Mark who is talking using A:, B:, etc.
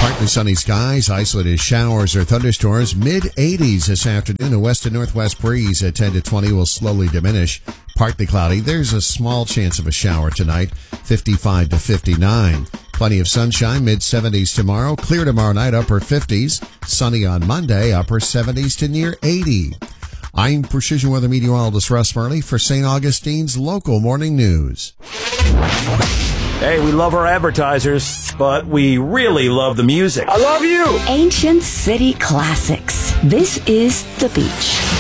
A: Partly sunny skies, isolated showers or thunderstorms, mid-80s this afternoon. A west to northwest breeze at 10 to 20 will slowly diminish. Partly cloudy. There's a small chance of a shower tonight, 55 to 59. Plenty of sunshine, mid-70s tomorrow. Clear tomorrow night, upper 50s. Sunny on Monday, upper 70s to near 80. I'm Precision Weather Meteorologist Russ Murley for St. Augustine's Local Morning News.
B: Hey, we love our advertisers, but we really love the music.
C: I love you!
D: Ancient City Classics. This is The Beach.